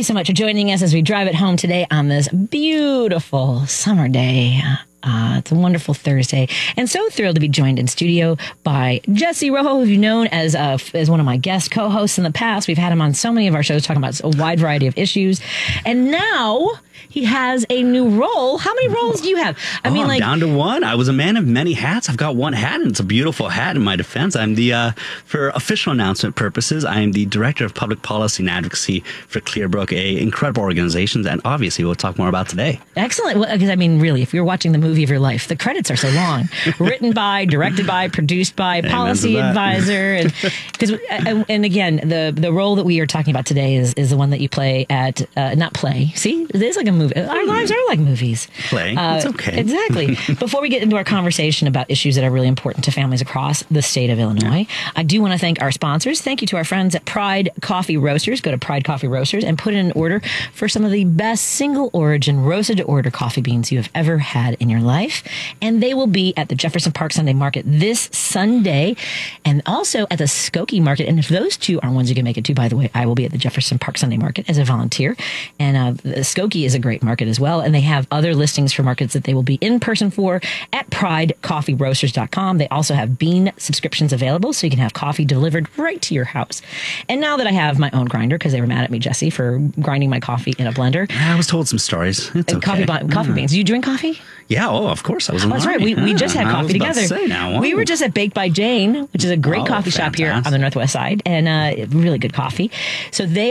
so much for joining us as we drive it home today on this beautiful summer day. It's a wonderful Thursday, and so thrilled to be joined in studio by Jesse Rojo, who you've known as one of my guest co-hosts in the past. We've had him on so many of our shows talking about a wide variety of issues, and now he has a new role. How many roles do you have? I'm down to one. I was a man of many hats. I've got one hat, and it's a beautiful hat in my defense. I'm for official announcement purposes, I am the Director of Public Policy and Advocacy for Clearbrook, a incredible organization, and obviously we'll talk more about today. Excellent. Well, because really, if you're watching the movie of your life, the credits are so long. Written by, directed by, produced by, policy advisor, and again, the role that we are talking about today is the one that you play at not play. See, it is like a movie. Our lives are like movies. Play. It's okay. Exactly. Before we get into our conversation about issues that are really important to families across the state of Illinois, I do want to thank our sponsors. Thank you to our friends at Pride Coffee Roasters. Go to Pride Coffee Roasters and put in an order for some of the best single origin roasted to order coffee beans you have ever had in your life. And they will be at the Jefferson Park Sunday Market this Sunday, and also at the Skokie Market. And if those two are ones you can make it to, by the way, I will be at the Jefferson Park Sunday Market as a volunteer. And the Skokie is a great market as well. And they have other listings for markets that they will be in person for at pridecoffeeroasters.com. They also have bean subscriptions available, so you can have coffee delivered right to your house. And now that I have my own grinder, because they were mad at me, Jesse, for grinding my coffee in a blender. I was told some stories. It's okay. Coffee beans. Do you drink coffee? Yeah, of course. I was in That's right. We just had coffee together. We were just at Baked by Jane, which is a great coffee shop here on the Northwest Side, and really good coffee. So they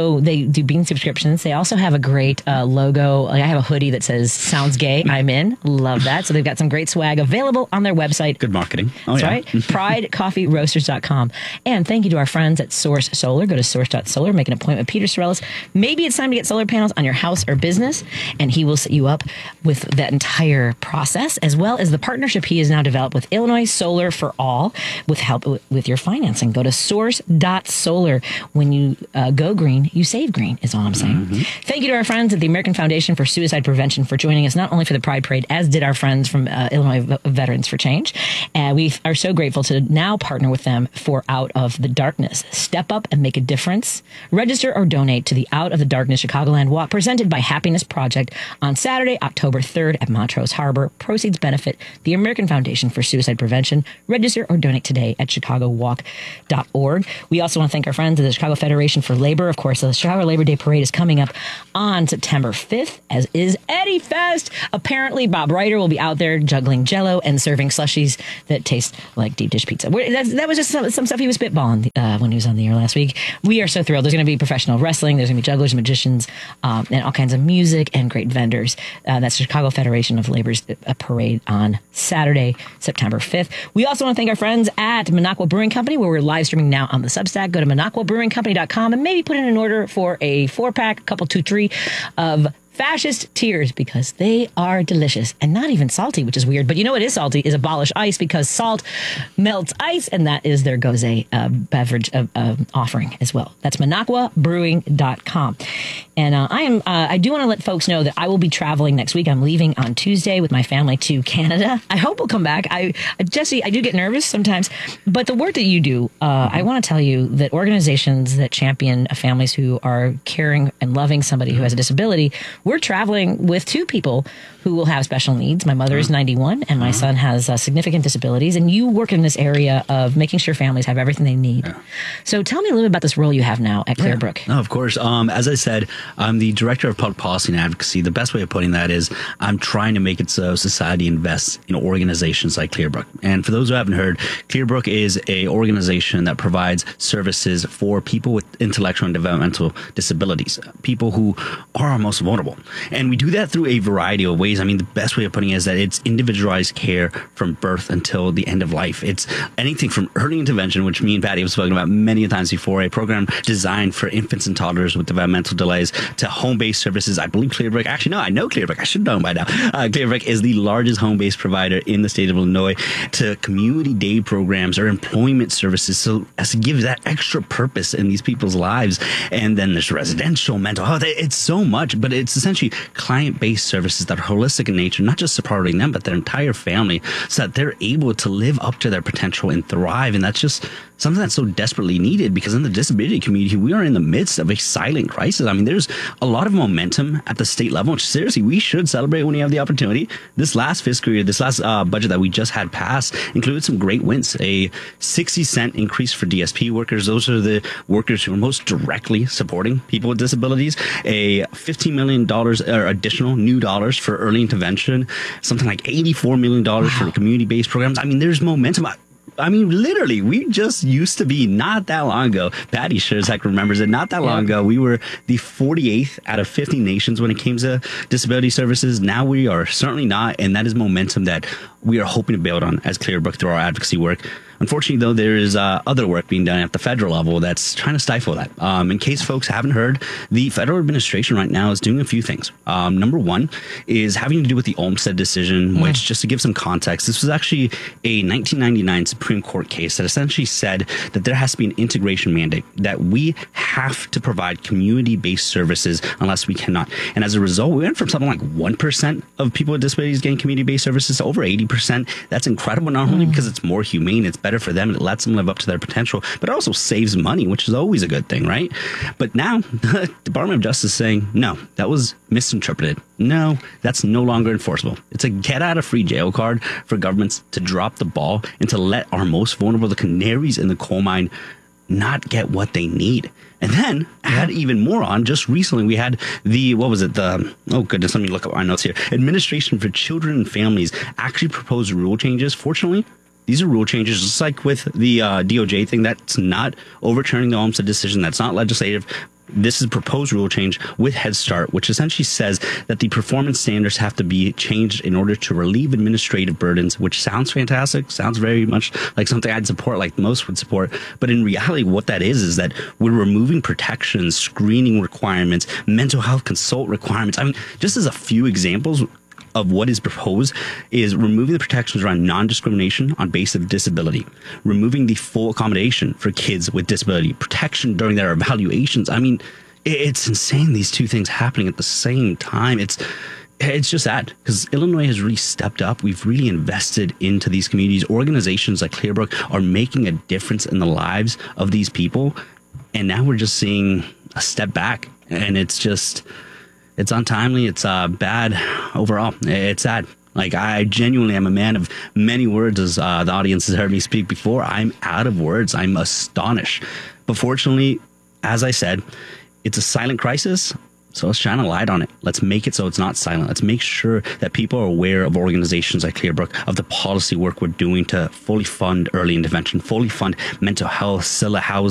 do bean subscriptions. They also have a great logo. Like I have a hoodie that says "Sounds Gay, I'm in." Love that. So they've got some great swag available on their website. Good marketing. That's right. PrideCoffeeRoasters.com. And thank you to our friends at Source Solar. Go to source.solar, make an appointment with Peter Sorellis. Maybe it's time to get solar panels on your house or business, and he will set you up with that entire process, as well as the partnership he has now developed with Illinois Solar for All, with help with your financing. Go to source.solar. When you go green, you save green, is all I'm saying. Thank you to our friends at the American Foundation for Suicide Prevention for joining us, not only for the Pride Parade, as did our friends from Illinois Veterans for Change. And we are so grateful to now partner with them for Out of the Darkness. Step up and make a difference. Register or donate to the Out of the Darkness Chicagoland Walk, presented by Happiness Project on Saturday, October 3rd at Montrose Harbor. Proceeds benefit the American Foundation for Suicide Prevention. Register or donate today at chicagowalk.org. We also want to thank our friends at the Chicago Federation for Labor. Of course, the Chicago Labor Day Parade is coming up on September 5th, as is Eddie Fest. Apparently, Bob Ryder will be out there juggling Jell-O and serving slushies that taste like deep dish pizza. That was just some stuff he was spitballing when he was on the air last week. We are so thrilled. There's going to be professional wrestling. There's going to be jugglers, magicians, and all kinds of music and great vendors. That's the Chicago Federation of Labor's parade on Saturday, September 5th. We also want to thank our friends at Minocqua Brewing Company, where we're live streaming now on the Substack. Go to minocquabrewingcompany.com and maybe put in an order for a 4-pack, a couple, 2, 3 of Fascist Tears, because they are delicious and not even salty, which is weird. But you know what is salty is Abolish Ice, because salt melts ice, and that is their Gose beverage offering as well. That's minocquabrewing.com. And I do want to let folks know that I will be traveling next week. I'm leaving on Tuesday with my family to Canada. I hope we'll come back. Jesse, I do get nervous sometimes, but the work that you do, I want to tell you that organizations that champion families who are caring and loving somebody who has a disability, we're traveling with 2 people who will have special needs. My mother is 91 and my son has significant disabilities. And you work in this area of making sure families have everything they need. So tell me a little bit about this role you have now at Clearbrook. No, of course. As I said, I'm the Director of Public Policy and Advocacy. The best way of putting that is I'm trying to make it so society invests in organizations like Clearbrook. And for those who haven't heard, Clearbrook is a organization that provides services for people with intellectual and developmental disabilities, people who are our most vulnerable. And we do that through a variety of ways. I mean, the best way of putting it is that it's individualized care from birth until the end of life. It's anything from early intervention, which me and Patty have spoken about many times before, a program designed for infants and toddlers with developmental delays, to home-based services. I believe Clearbrook, actually, no, I know Clearbrook. I should know by now. Clearbrook is the largest home-based provider in the state of Illinois, to community day programs or employment services, so as to give that extra purpose in these people's lives. And then there's residential mental health. It's so much, but it's essentially client-based services that are holistic in nature, not just supporting them, but their entire family, so that they're able to live up to their potential and thrive. And that's just something that's so desperately needed, because in the disability community, we are in the midst of a silent crisis. I mean, there's a lot of momentum at the state level, which seriously, we should celebrate when you have the opportunity. This last fiscal year, this last budget that we just had passed included some great wins. A 60-cent increase for DSP workers. Those are the workers who are most directly supporting people with disabilities. A $15 million or additional new dollars for early intervention. Something like $84 million for community-based programs. I mean, there's momentum. I mean, literally, we just used to be, not that long ago, Patty sure as heck remembers it, not that long ago, we were the 48th out of 50 nations when it came to disability services. Now we are certainly not, and that is momentum that we are hoping to build on as Clearbrook through our advocacy work. Unfortunately, though, there is other work being done at the federal level that's trying to stifle that. In case folks haven't heard, the federal administration right now is doing a few things. Number one is having to do with the Olmstead decision, which, just to give some context, this was actually a 1999 Supreme Court case that essentially said that there has to be an integration mandate, that we have to provide community-based services unless we cannot. And as a result, we went from something like 1% of people with disabilities getting community-based services to over 80%. That's incredible, not only because it's more humane, it's better for them, it lets them live up to their potential, but it also saves money, which is always a good thing, right? But now the Department of Justice is saying, no, that was misinterpreted. No, that's no longer enforceable. It's a get out of free jail card for governments to drop the ball and to let our most vulnerable, the canaries in the coal mine, not get what they need. And then add even more on. Just recently, we had oh goodness, let me look up my notes here. Administration for Children and Families actually proposed rule changes. Fortunately, these are rule changes, just like with the DOJ thing. That's not overturning the Olmstead decision. That's not legislative. This is a proposed rule change with Head Start, which essentially says that the performance standards have to be changed in order to relieve administrative burdens, which sounds fantastic, sounds very much like something I'd support, like most would support. But in reality, what that is that we're removing protections, screening requirements, mental health consult requirements. I mean, just as a few examples of what is proposed is removing the protections around non-discrimination on basis of disability, removing the full accommodation for kids with disability, protection during their evaluations. I mean, it's insane, these two things happening at the same time. It's just sad because Illinois has really stepped up. We've really invested into these communities. Organizations like Clearbrook are making a difference in the lives of these people. And now we're just seeing a step back, and it's untimely. It's bad overall. It's sad. Like, I genuinely am a man of many words, as the audience has heard me speak before. I'm out of words. I'm astonished. But fortunately, as I said, it's a silent crisis. So let's shine a light on it. Let's make it so it's not silent. Let's make sure that people are aware of organizations like Clearbrook, of the policy work we're doing to fully fund early intervention, fully fund mental health, SILA housing,